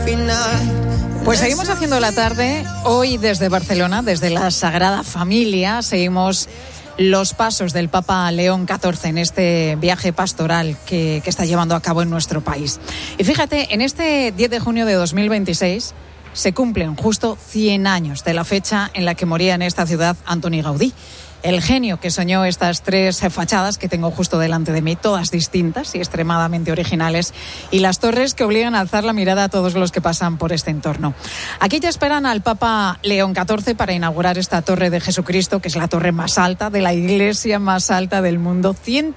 Pues seguimos haciendo la tarde, hoy desde Barcelona, desde la Sagrada Familia, seguimos los pasos del Papa León XIV en este viaje pastoral que está llevando a cabo en nuestro país. Y fíjate, en este 10 de junio de 2026 se cumplen justo 100 años de la fecha en la que moría en esta ciudad Antoni Gaudí. El genio que soñó estas tres fachadas que tengo justo delante de mí, todas distintas y extremadamente originales, y las torres que obligan a alzar la mirada a todos los que pasan por este entorno. Aquí ya esperan al Papa León XIV para inaugurar esta Torre de Jesucristo, que es la torre más alta de la iglesia más alta del mundo.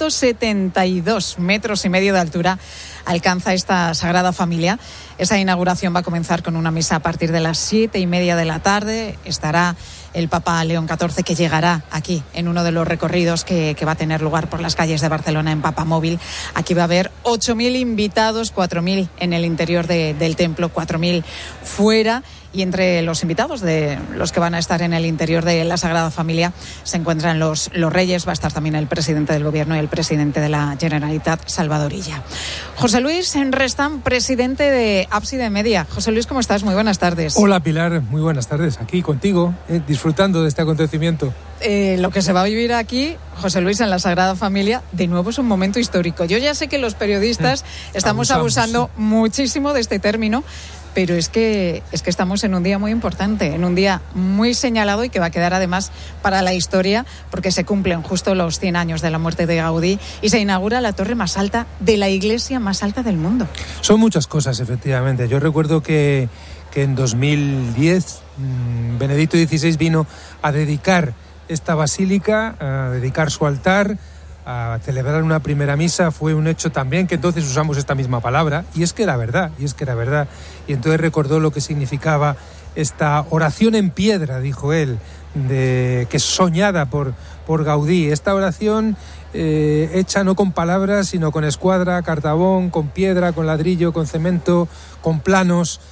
172 metros y medio de altura alcanza esta Sagrada Familia. Esa inauguración va a comenzar con una misa a partir de las 7:30 de la tarde. Estará el Papa León XIV, que llegará aquí en uno de los recorridos que va a tener lugar por las calles de Barcelona en Papamóvil. Aquí va a haber 8.000 invitados, 4.000 en el interior del templo, 4.000 fuera. Y entre los invitados de los que van a estar en el interior de la Sagrada Familia se encuentran los reyes. Va a estar también el presidente del Gobierno y el presidente de la Generalitat, Salvador Illa. José Luis Restam, presidente de Ábside Media. José Luis, ¿cómo estás? Muy buenas tardes. Hola, Pilar. Muy buenas tardes. Aquí contigo, disfrutando de este acontecimiento. Lo que se va a vivir aquí, José Luis, en la Sagrada Familia, de nuevo es un momento histórico. Yo ya sé que los periodistas estamos abusando muchísimo de este término, pero es que estamos en un día muy importante, en un día muy señalado y que va a quedar además para la historia, porque se cumplen justo los 100 años de la muerte de Gaudí y se inaugura la torre más alta de la iglesia más alta del mundo. Son muchas cosas, efectivamente. Yo recuerdo que en 2010 Benedicto XVI vino a dedicar esta basílica, a dedicar su altar, a celebrar una primera misa. Fue un hecho también que entonces usamos esta misma palabra, y es que era verdad. Y entonces recordó lo que significaba esta oración en piedra, dijo él, que es soñada por Gaudí. Esta oración hecha no con palabras, sino con escuadra, cartabón, con piedra, con ladrillo, con cemento, con planos.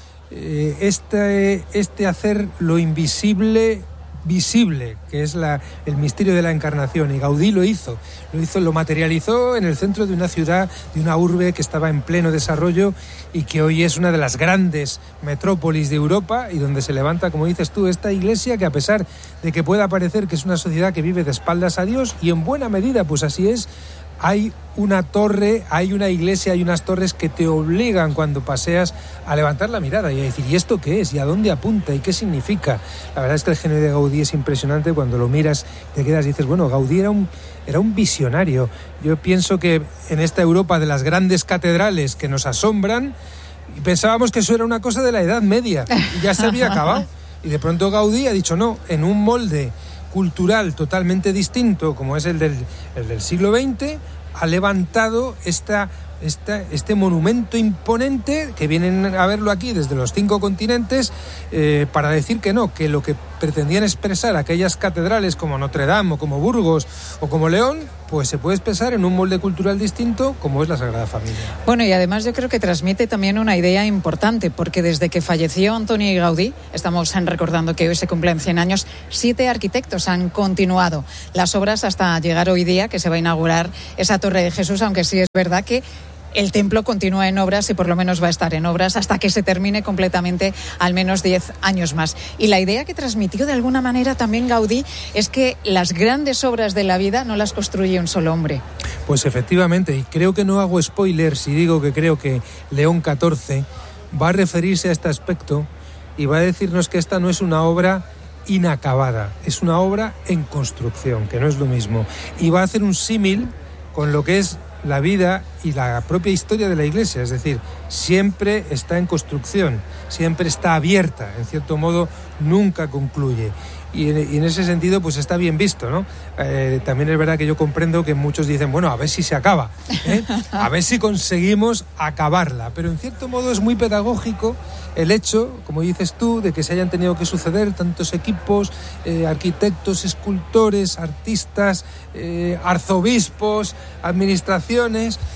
Este hacer lo invisible visible, que es el misterio de la encarnación, y Gaudí lo materializó en el centro de una ciudad, de una urbe que estaba en pleno desarrollo y que hoy es una de las grandes metrópolis de Europa, y donde se levanta, como dices tú, esta iglesia que, a pesar de que pueda parecer que es una sociedad que vive de espaldas a Dios, y en buena medida pues así es, hay una torre, hay una iglesia, hay unas torres que te obligan cuando paseas a levantar la mirada y a decir, ¿y esto qué es? ¿Y a dónde apunta? ¿Y qué significa? La verdad es que el genio de Gaudí es impresionante. Cuando lo miras te quedas y dices, bueno, Gaudí era un visionario. Yo pienso que en esta Europa de las grandes catedrales que nos asombran, pensábamos que eso era una cosa de la Edad Media y ya se había acabado. Y de pronto Gaudí ha dicho, no, en un molde cultural totalmente distinto, como es el del siglo XX, ha levantado este monumento imponente, que vienen a verlo aquí desde los 5 continentes, para decir que no, que lo que pretendían expresar aquellas catedrales como Notre Dame o como Burgos o como León, pues se puede expresar en un molde cultural distinto como es la Sagrada Familia. Bueno, y además yo creo que transmite también una idea importante, porque desde que falleció Antoni Gaudí, estamos recordando que hoy se cumplen 100 años, 7 arquitectos han continuado las obras hasta llegar hoy día, que se va a inaugurar esa Torre de Jesús, aunque sí es verdad que el templo continúa en obras y por lo menos va a estar en obras hasta que se termine completamente, al menos 10 años más. Y la idea que transmitió de alguna manera también Gaudí es que las grandes obras de la vida no las construye un solo hombre. Pues efectivamente, y creo que no hago spoiler si digo que creo que León XIV va a referirse a este aspecto y va a decirnos que esta no es una obra inacabada, es una obra en construcción, que no es lo mismo. Y va a hacer un símil con lo que es la vida y la propia historia de la Iglesia, es decir, siempre está en construcción, siempre está abierta, en cierto modo nunca concluye. Y en ese sentido pues está bien visto, ¿no? También es verdad que yo comprendo que muchos dicen, bueno, a ver si se acaba, a ver si conseguimos acabarla, pero en cierto modo es muy pedagógico el hecho, como dices tú, de que se hayan tenido que suceder tantos equipos, arquitectos, escultores, artistas, arzobispos, administraciones,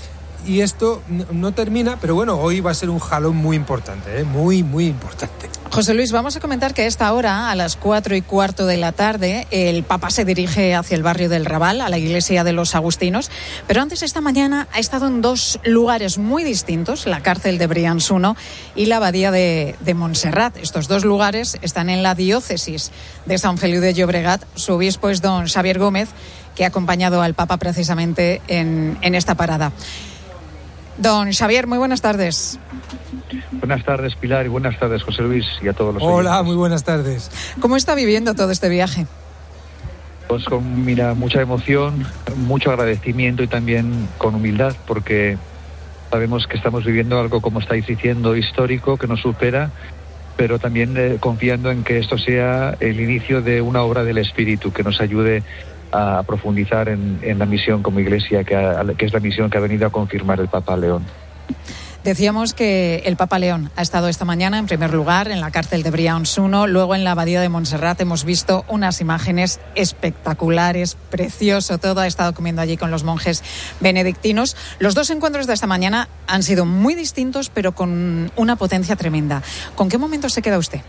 y esto no termina, pero bueno, hoy va a ser un jalón muy importante, muy, muy importante. José Luis, vamos a comentar que a esta hora, a las 4:15 de la tarde, el Papa se dirige hacia el barrio del Raval, a la iglesia de los Agustinos, pero antes esta mañana ha estado en dos lugares muy distintos, la cárcel de Brians 1 y la abadía de Montserrat. Estos dos lugares están en la diócesis de San Feliu de Llobregat. Su obispo es don Xavier Gómez, que ha acompañado al Papa precisamente en esta parada. Don Xavier, muy buenas tardes. Buenas tardes, Pilar, y buenas tardes, José Luis, y a todos los oyentes. Hola, muy buenas tardes. ¿Cómo está viviendo todo este viaje? Pues con, mucha emoción, mucho agradecimiento y también con humildad, porque sabemos que estamos viviendo algo, como estáis diciendo, histórico, que nos supera, pero también confiando en que esto sea el inicio de una obra del Espíritu, que nos ayude a profundizar en la misión como Iglesia, que es la misión que ha venido a confirmar el Papa León. Decíamos que el Papa León ha estado esta mañana, en primer lugar, en la cárcel de Brians 1, luego en la abadía de Montserrat. Hemos visto unas imágenes espectaculares, precioso todo. Ha estado comiendo allí con los monjes benedictinos. Los dos encuentros de esta mañana han sido muy distintos, pero con una potencia tremenda. ¿Con qué momento se queda usted?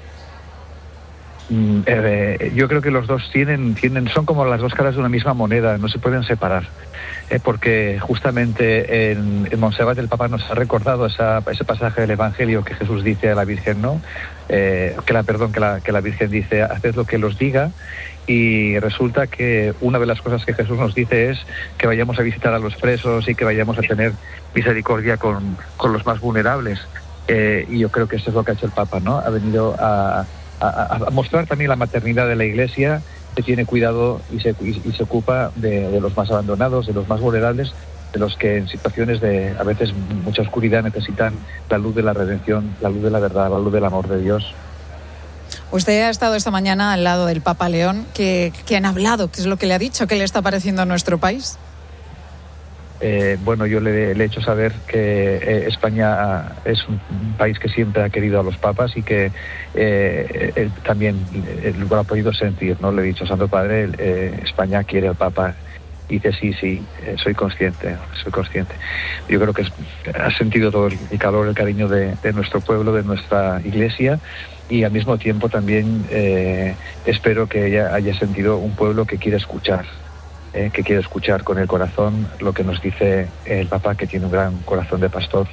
Yo creo que los dos son como las dos caras de una misma moneda, no se pueden separar. Porque justamente en Montserrat el Papa nos ha recordado ese pasaje del Evangelio que Jesús dice a la Virgen, ¿no? Que la Virgen dice, haced lo que los diga, y resulta que una de las cosas que Jesús nos dice es que vayamos a visitar a los presos y que vayamos a tener misericordia con los más vulnerables. Y yo creo que eso es lo que ha hecho el Papa, ¿no? Ha venido a mostrar también la maternidad de la Iglesia, que tiene cuidado y se ocupa de los más abandonados, de los más vulnerables, de los que en situaciones de a veces mucha oscuridad necesitan la luz de la redención, la luz de la verdad, la luz del amor de Dios. Usted ha estado esta mañana al lado del Papa León. ¿Qué han hablado? ¿Qué es lo que le ha dicho? ¿Qué le está pareciendo a nuestro país? Yo le he hecho saber que España es un país que siempre ha querido a los papas y que él también lo ha podido sentir, ¿no? Le he dicho, Santo Padre, España quiere al Papa. Y dice, sí, soy consciente. Yo creo que ha sentido todo el calor, el cariño de nuestro pueblo, de nuestra Iglesia, y al mismo tiempo también espero que ella haya sentido un pueblo que quiere escuchar. Que quiere escuchar con el corazón lo que nos dice el Papa, que tiene un gran corazón de pastor.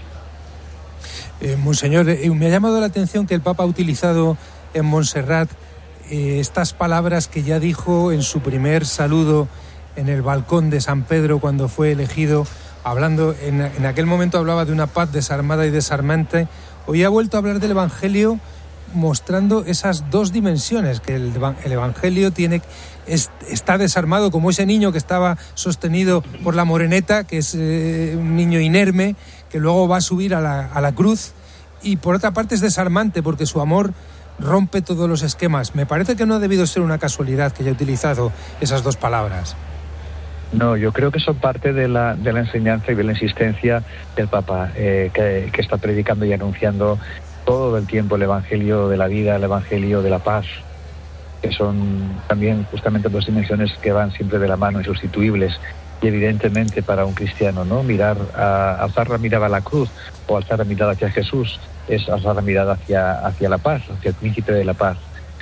Monseñor, me ha llamado la atención que el Papa ha utilizado en Montserrat estas palabras que ya dijo en su primer saludo en el balcón de San Pedro cuando fue elegido, hablando, en aquel momento hablaba de una paz desarmada y desarmante. Hoy ha vuelto a hablar del Evangelio, mostrando esas dos dimensiones, que el Evangelio está desarmado, como ese niño que estaba sostenido por la moreneta, que es un niño inerme, que luego va a subir a la cruz, y por otra parte es desarmante porque su amor rompe todos los esquemas. Me parece que no ha debido ser una casualidad que haya utilizado esas dos palabras. No, yo creo que son parte de la enseñanza y de la insistencia del Papa, que está predicando y anunciando todo el tiempo el Evangelio de la vida, el Evangelio de la paz, que son también justamente dos dimensiones que van siempre de la mano, insustituibles. Y evidentemente para un cristiano, ¿no? Alzar la mirada a la cruz o alzar la mirada hacia Jesús es alzar la mirada hacia la paz, hacia el príncipe de la paz.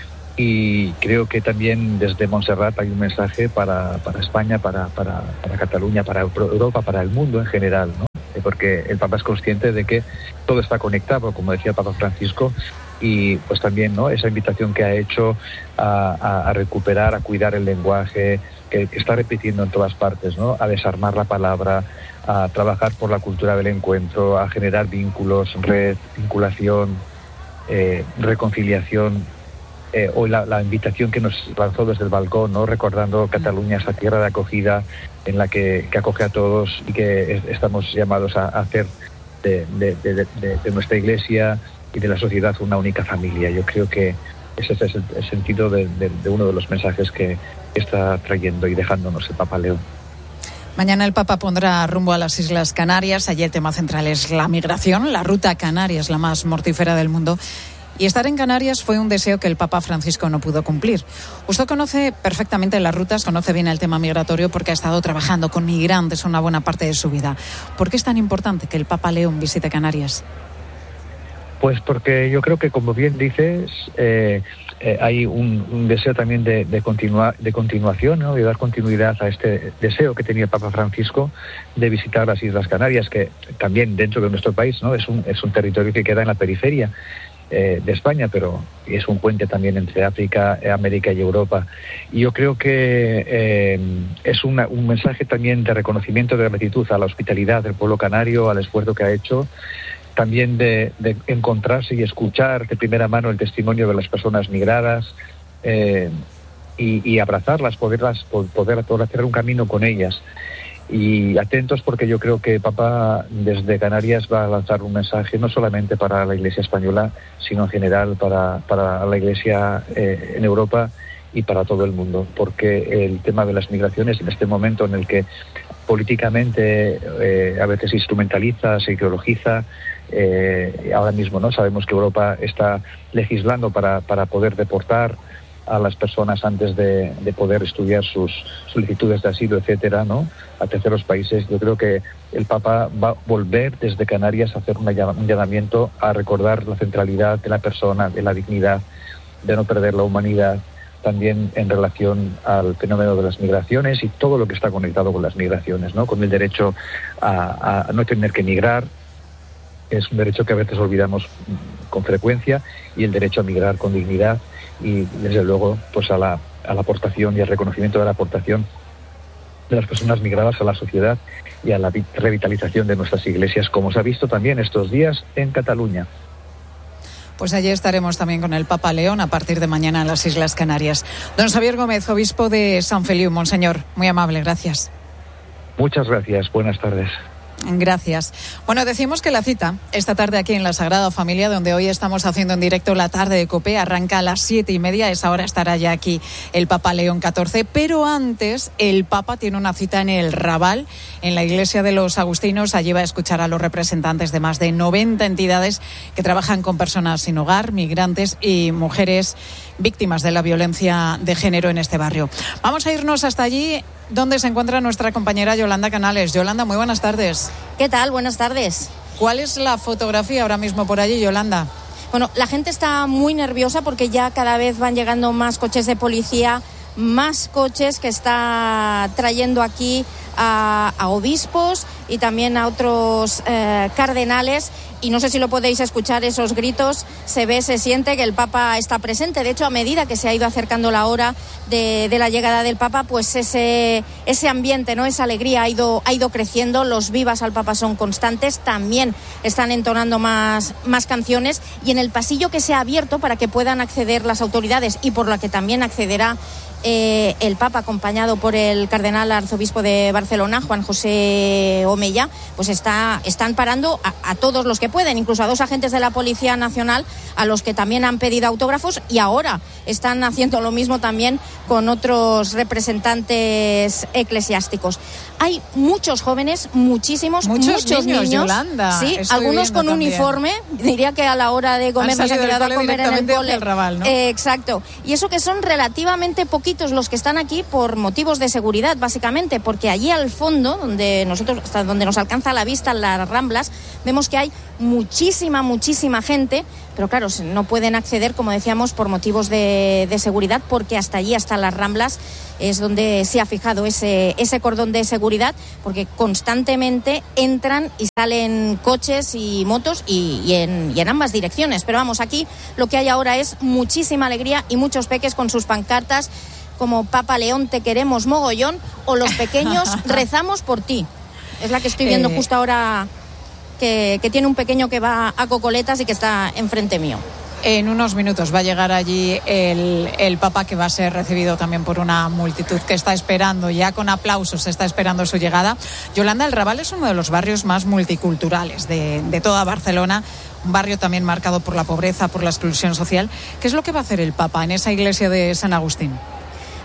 Y creo que también desde Montserrat hay un mensaje para España, para Cataluña, para Europa, para el mundo en general, ¿no? Porque el Papa es consciente de que todo está conectado, como decía el Papa Francisco, y pues también, ¿no? Esa invitación que ha hecho a recuperar, a cuidar el lenguaje, que está repitiendo en todas partes, ¿no? A desarmar la palabra, a trabajar por la cultura del encuentro, a generar vínculos, vinculación, reconciliación. Hoy la invitación que nos lanzó desde el balcón, ¿no? Recordando Cataluña, esa tierra de acogida en la que acoge a todos y que estamos llamados a hacer de nuestra Iglesia y de la sociedad una única familia. Yo creo que ese es el sentido de uno de los mensajes que está trayendo y dejándonos el Papa León. Mañana el Papa pondrá rumbo a las Islas Canarias. Allí el tema central es la migración. La ruta canaria es la más mortífera del mundo. Y estar en Canarias fue un deseo que el Papa Francisco no pudo cumplir. Usted conoce perfectamente las rutas, conoce bien el tema migratorio porque ha estado trabajando con migrantes una buena parte de su vida. ¿Por qué es tan importante que el Papa León visite Canarias? Pues porque yo creo que, como bien dices, hay un deseo también de continuación, ¿no? De dar continuidad a este deseo que tenía el Papa Francisco de visitar las Islas Canarias, que también dentro de nuestro país, ¿no? Es un territorio que queda en la periferia de España, pero es un puente también entre África, América y Europa. Y yo creo que es un mensaje también de reconocimiento, de gratitud a la hospitalidad del pueblo canario, al esfuerzo que ha hecho, también de encontrarse y escuchar de primera mano el testimonio de las personas migradas y abrazarlas, poder hacer un camino con ellas. Y atentos, porque yo creo que Papa desde Canarias va a lanzar un mensaje no solamente para la Iglesia española, sino en general para la Iglesia en Europa y para todo el mundo, porque el tema de las migraciones, en este momento en el que políticamente a veces se instrumentaliza, se ideologiza, ahora mismo no sabemos que Europa está legislando para poder deportar a las personas antes de poder estudiar sus solicitudes de asilo, etcétera, ¿no?, a terceros países. Yo creo que el Papa va a volver desde Canarias a hacer un llamamiento a recordar la centralidad de la persona, de la dignidad, de no perder la humanidad, también en relación al fenómeno de las migraciones y todo lo que está conectado con las migraciones, ¿no?, con el derecho a no tener que migrar. Es un derecho que a veces olvidamos con frecuencia, y el derecho a migrar con dignidad, y desde luego pues a la aportación y al reconocimiento de la aportación de las personas migradas a la sociedad y a la revitalización de nuestras iglesias, como se ha visto también estos días en Cataluña. Pues allí estaremos también con el Papa León a partir de mañana en las Islas Canarias. Don Xavier Gómez, obispo de San Feliu, Monseñor, muy amable, gracias. Muchas gracias, buenas tardes. Gracias. Bueno, decimos que la cita esta tarde aquí en la Sagrada Familia, donde hoy estamos haciendo en directo la tarde de COPE, arranca a las 7:30. A esa hora estará ya aquí el Papa León XIV. Pero antes, el Papa tiene una cita en el Raval, en la Iglesia de los Agustinos. Allí va a escuchar a los representantes de más de 90 entidades que trabajan con personas sin hogar, migrantes y mujeres víctimas de la violencia de género en este barrio. Vamos a irnos hasta allí, donde se encuentra nuestra compañera Yolanda Canales. Yolanda, muy buenas tardes. ¿Qué tal? Buenas tardes. ¿Cuál es la fotografía ahora mismo por allí, Yolanda? Bueno, la gente está muy nerviosa porque ya cada vez van llegando más coches de policía, más coches que está trayendo aquí a obispos y también a otros cardenales. Y no sé si lo podéis escuchar, esos gritos, se ve, se siente que el Papa está presente. De hecho, a medida que se ha ido acercando la hora de la llegada del Papa, pues ese ambiente, ¿no?, esa alegría ha ido creciendo. Los vivas al Papa son constantes, también están entonando más canciones. Y en el pasillo que se ha abierto para que puedan acceder las autoridades, y por la que también accederá el Papa, acompañado por el cardenal arzobispo de Barcelona, Juan José Omeya, pues están parando a todos los que pueden, incluso a 2 agentes de la Policía Nacional, a los que también han pedido autógrafos, y ahora están haciendo lo mismo también con otros representantes eclesiásticos. Hay muchos jóvenes, muchos niños, Yolanda. Sí, algunos con también uniforme, diría que a la hora de comer nos han quedado a comer en el cole. Raval, ¿no? Exacto. Y eso que son relativamente poquitos los que están aquí por motivos de seguridad, básicamente, porque allí al fondo, hasta donde nos alcanza la vista, en las Ramblas, vemos que hay muchísima gente, pero claro, no pueden acceder, como decíamos, por motivos de seguridad, porque hasta allí, hasta las Ramblas, es donde se ha fijado ese cordón de seguridad, porque constantemente entran y salen coches y motos y en ambas direcciones. Pero vamos, aquí lo que hay ahora es muchísima alegría y muchos peques con sus pancartas como Papa León, te queremos mogollón, o los pequeños rezamos por ti. Es la que estoy viendo justo ahora, que tiene un pequeño que va a cocoletas y que está enfrente mío. En unos minutos va a llegar allí el Papa, que va a ser recibido también por una multitud que está esperando, ya con aplausos, está esperando su llegada. Yolanda, el Raval es uno de los barrios más multiculturales de toda Barcelona, un barrio también marcado por la pobreza, por la exclusión social. ¿Qué es lo que va a hacer el Papa en esa iglesia de San Agustín?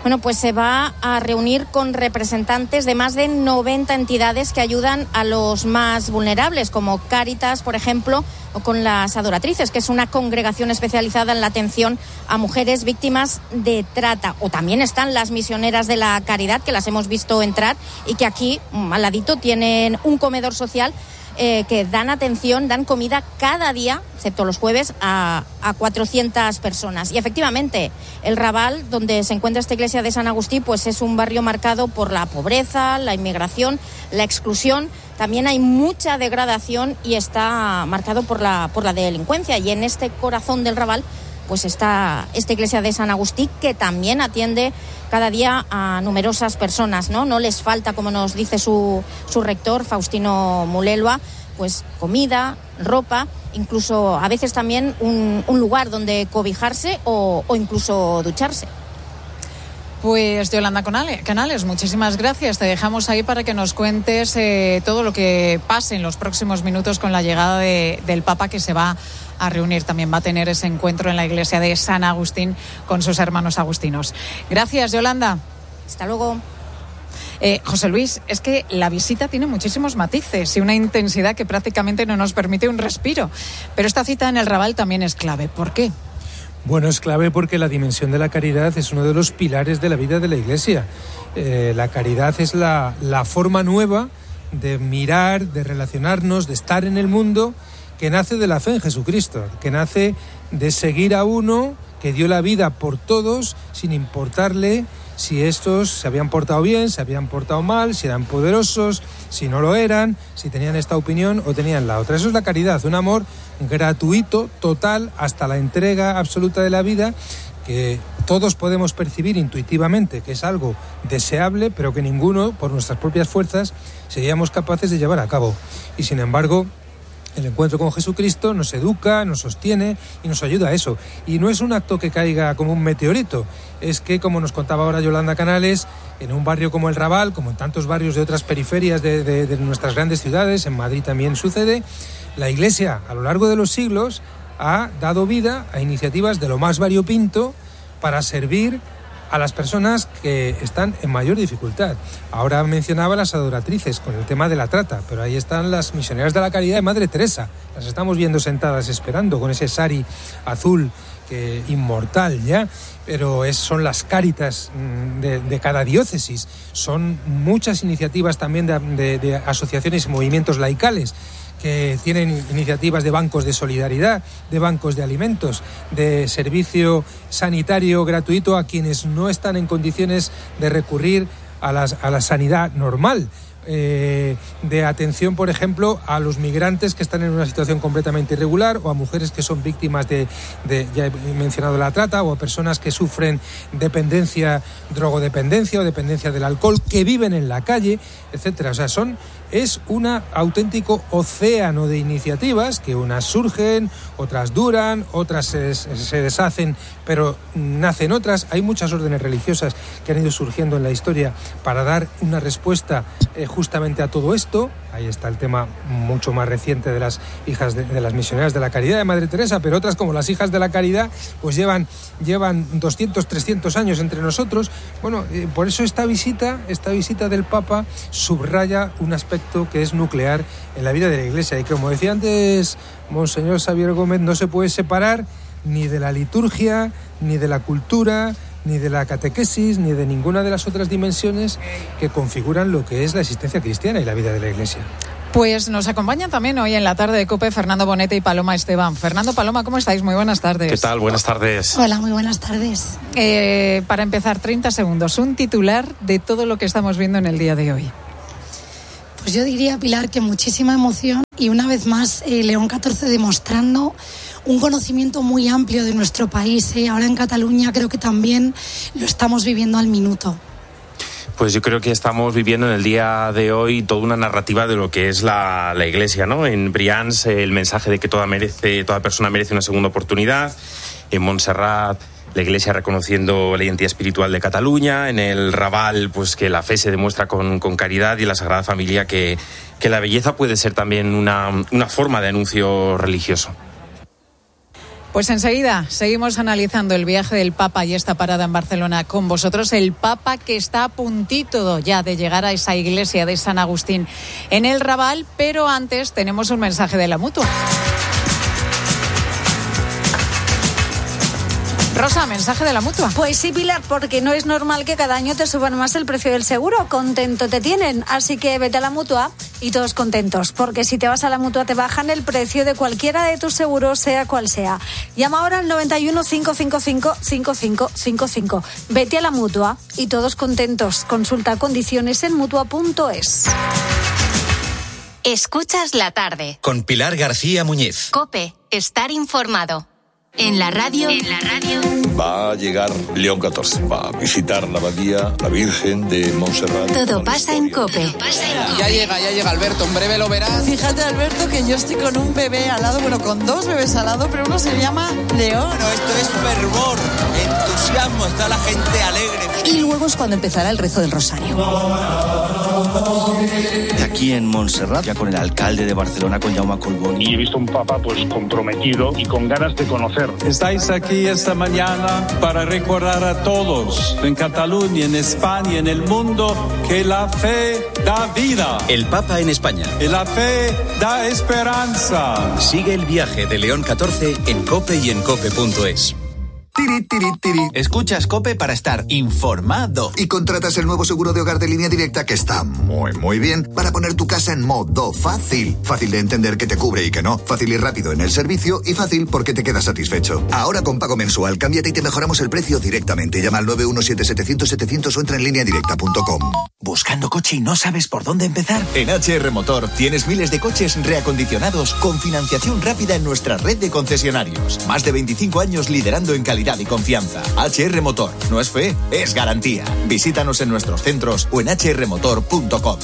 bueno, pues se va a reunir con representantes de más de 90 entidades que ayudan a los más vulnerables, como Cáritas, por ejemplo, o con las Adoratrices, que es una congregación especializada en la atención a mujeres víctimas de trata. O también están las Misioneras de la Caridad, que las hemos visto entrar y que aquí, al ladito, tienen un comedor social que dan atención, dan comida cada día, excepto los jueves, a 400 personas. Y efectivamente, el Raval, donde se encuentra esta iglesia de San Agustín, pues es un barrio marcado por la pobreza, la inmigración, la exclusión. También hay mucha degradación y está marcado por la delincuencia. Y en este corazón del Raval, pues está esta iglesia de San Agustín, que también atiende cada día a numerosas personas, ¿no? No les falta, como nos dice su rector, Faustino Mulelva, pues comida, ropa, incluso a veces también un lugar donde cobijarse o incluso ducharse. Pues Yolanda Canales, muchísimas gracias. Te dejamos ahí para que nos cuentes todo lo que pase en los próximos minutos con la llegada del Papa, que se va a reunir. También va a tener ese encuentro en la iglesia de San Agustín con sus hermanos agustinos. Gracias, Yolanda. Hasta luego. José Luis, es que la visita tiene muchísimos matices y una intensidad que prácticamente no nos permite un respiro. Pero esta cita en el Raval también es clave. ¿Por qué? Bueno, es clave porque la dimensión de la caridad es uno de los pilares de la vida de la Iglesia. La caridad es la forma nueva de mirar, de relacionarnos, de estar en el mundo, que nace de la fe en Jesucristo, que nace de seguir a uno que dio la vida por todos, sin importarle si estos se habían portado bien, se habían portado mal, si eran poderosos, si no lo eran, si tenían esta opinión o tenían la otra. Eso es la caridad, un amor gratuito, total, hasta la entrega absoluta de la vida, que todos podemos percibir intuitivamente que es algo deseable, pero que ninguno, por nuestras propias fuerzas, seríamos capaces de llevar a cabo. Y sin embargo, el encuentro con Jesucristo nos educa, nos sostiene y nos ayuda a eso. Y no es un acto que caiga como un meteorito. Es que, como nos contaba ahora Yolanda Canales, en un barrio como el Raval, como en tantos barrios de otras periferias de nuestras grandes ciudades, en Madrid también sucede, la Iglesia, a lo largo de los siglos, ha dado vida a iniciativas de lo más variopinto para servir a las personas que están en mayor dificultad. Ahora mencionaba las adoratrices con el tema de la trata, pero ahí están las misioneras de la caridad de Madre Teresa. Las estamos viendo sentadas esperando con ese sari azul que inmortal ya, pero son las Cáritas de cada diócesis. Son muchas iniciativas también de asociaciones y movimientos laicales que tienen iniciativas de bancos de solidaridad, de bancos de alimentos, de servicio sanitario gratuito a quienes no están en condiciones de recurrir a la sanidad normal. De atención, por ejemplo, a los migrantes que están en una situación completamente irregular, o a mujeres que son víctimas de ya he mencionado la trata, o a personas que sufren drogodependencia o dependencia del alcohol, que viven en la calle, etcétera. O sea, es un auténtico océano de iniciativas que unas surgen, otras duran, otras se deshacen, pero nacen otras. Hay muchas órdenes religiosas que han ido surgiendo en la historia para dar una respuesta justamente a todo esto. Ahí está el tema mucho más reciente de las hijas de las misioneras de la caridad de Madre Teresa, pero otras como las hijas de la caridad pues llevan 200, 300 años entre nosotros. Bueno, por eso esta visita del Papa subraya un aspecto que es nuclear en la vida de la Iglesia, y como decía antes Monseñor Xavier Gómez, no se puede separar ni de la liturgia, ni de la cultura, ni de la catequesis, ni de ninguna de las otras dimensiones que configuran lo que es la existencia cristiana y la vida de la Iglesia. Pues nos acompañan también hoy en la tarde de COPE Fernando Bonete y Paloma Esteban. Fernando, Paloma, ¿cómo estáis? Muy buenas tardes. ¿Qué tal? Buenas tardes. Hola, muy buenas tardes. Para empezar, 30 segundos, un titular de todo lo que estamos viendo en el día de hoy. Pues yo diría, Pilar, que muchísima emoción y una vez más León XIV demostrando un conocimiento muy amplio de nuestro país. Ahora en Cataluña creo que también lo estamos viviendo al minuto. Pues yo creo que estamos viviendo en el día de hoy toda una narrativa de lo que es la Iglesia, ¿no? En Brians, el mensaje de que toda persona merece una segunda oportunidad. En Montserrat, la Iglesia reconociendo la identidad espiritual de Cataluña. En el Raval, pues que la fe se demuestra con caridad, y en la Sagrada Familia que la belleza puede ser también una forma de anuncio religioso. Pues enseguida seguimos analizando el viaje del Papa y esta parada en Barcelona con vosotros. El Papa que está a puntito ya de llegar a esa iglesia de San Agustín en el Raval, pero antes tenemos un mensaje de la Mutua. Rosa, mensaje de la Mutua. Pues sí, Pilar, porque no es normal que cada año te suban más el precio del seguro. Contento te tienen. Así que vete a la Mutua y todos contentos. Porque si te vas a la Mutua te bajan el precio de cualquiera de tus seguros, sea cual sea. Llama ahora al 91 555 5555. Vete a la Mutua y todos contentos. Consulta condiciones en Mutua.es. Escuchas la tarde. Con Pilar García Muñiz. COPE. Estar informado. En la radio. Va a llegar León XIV, va a visitar la abadía, la Virgen de Montserrat. Todo pasa en COPE. Ya llega Alberto, en breve lo verás. Fíjate, Alberto, que yo estoy con un bebé al lado, bueno, con dos bebés al lado, pero uno se llama León. Bueno, esto es fervor, entusiasmo, está la gente alegre. Y luego es cuando empezará el rezo del rosario. Aquí en Montserrat, ya con el alcalde de Barcelona, con Jaume Collboni. Y he visto un papa pues comprometido y con ganas de conocer. Estáis aquí esta mañana para recordar a todos en Cataluña, en España, en el mundo, que la fe da vida. El Papa en España. Y la fe da esperanza. Sigue el viaje de León XIV en COPE y en COPE.es. Escuchas COPE para estar informado. Y contratas el nuevo seguro de hogar de Línea Directa que está muy bien para poner tu casa en modo fácil. Fácil de entender que te cubre y que no. Fácil y rápido en el servicio y fácil porque te quedas satisfecho. Ahora con pago mensual, cámbiate y te mejoramos el precio directamente. Llama al 917-700-700 o entra en lineadirecta.com. ¿Buscando coche y no sabes por dónde empezar? En HR Motor tienes miles de coches reacondicionados con financiación rápida en nuestra red de concesionarios. Más de 25 años liderando en calidad y confianza. HR Motor. No es fe, es garantía. Visítanos en nuestros centros o en hrmotor.com.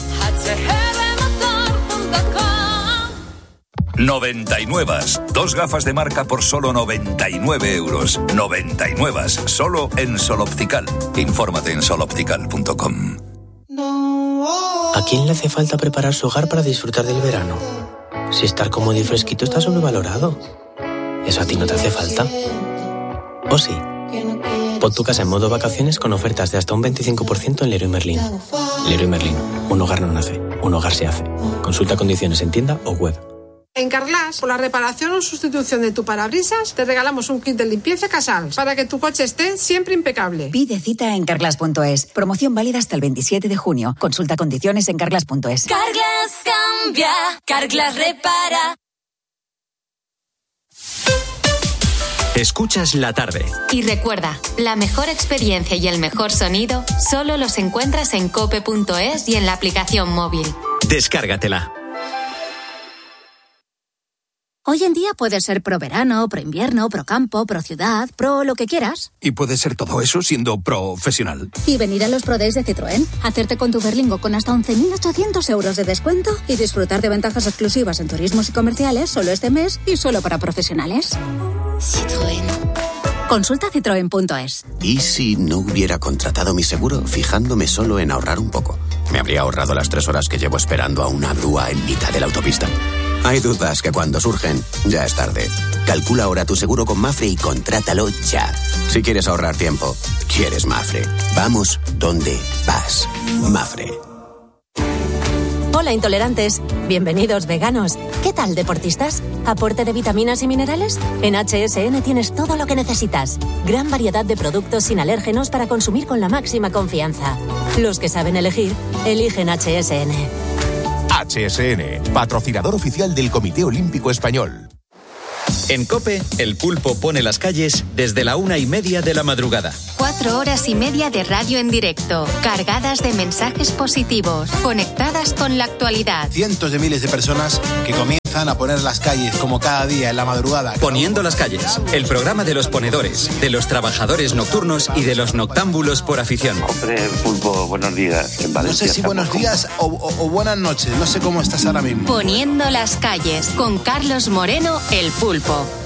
99. 2 gafas de marca por solo 99 euros. 99. Solo en Sol Optical. Infórmate en soloptical.com. ¿A quién le hace falta preparar su hogar para disfrutar del verano? Si estar cómodo y fresquito está sobrevalorado. ¿Eso a ti no te hace falta? ¿O sí? Pon tu casa en modo vacaciones con ofertas de hasta un 25% en Leroy Merlin. Leroy Merlin. Un hogar no nace, un hogar se hace. Consulta condiciones en tienda o web. En Carglass, por la reparación o sustitución de tu parabrisas, te regalamos un kit de limpieza Casals para que tu coche esté siempre impecable. Pide cita en Carglass.es. Promoción válida hasta el 27 de junio. Consulta condiciones en Carglass.es. Carglass cambia, Carglass repara. Escuchas la tarde. Y recuerda, la mejor experiencia y el mejor sonido solo los encuentras en cope.es y en la aplicación móvil. Descárgatela. Hoy en día puedes ser pro verano, pro invierno, pro campo, pro ciudad, pro lo que quieras. Y puedes ser todo eso siendo profesional. Y venir a los Pro Days de Citroën, hacerte con tu Berlingo con hasta 11.800 euros de descuento y disfrutar de ventajas exclusivas en turismos y comerciales solo este mes y solo para profesionales. Citroën. Consulta citroen.es. ¿Y si no hubiera contratado mi seguro fijándome solo en ahorrar un poco? Me habría ahorrado las 3 horas que llevo esperando a una grúa en mitad de la autopista. Hay dudas que cuando surgen, ya es tarde. Calcula ahora tu seguro con Mafre y contrátalo ya. Si quieres ahorrar tiempo, quieres Mafre. Vamos donde vas. Mafre. Hola intolerantes, bienvenidos veganos. ¿Qué tal deportistas? ¿Aporte de vitaminas y minerales? En HSN tienes todo lo que necesitas. Gran variedad de productos sin alérgenos para consumir con la máxima confianza. Los que saben elegir, eligen HSN. HSN, patrocinador oficial del Comité Olímpico Español. En COPE, el pulpo pone las calles desde la 1:30 de la madrugada. 4 horas y media de radio en directo, cargadas de mensajes positivos, conectadas con la actualidad. Cientos de miles de personas que comienzan a poner las calles como cada día en la madrugada. Poniendo las calles, el programa de los ponedores, de los trabajadores nocturnos y de los noctámbulos por afición. Hombre, pulpo, buenos días. En Valencia, no sé si buenos días o buenas noches, no sé cómo estás ahora mismo. Poniendo las calles, con Carlos Moreno, el pulpo.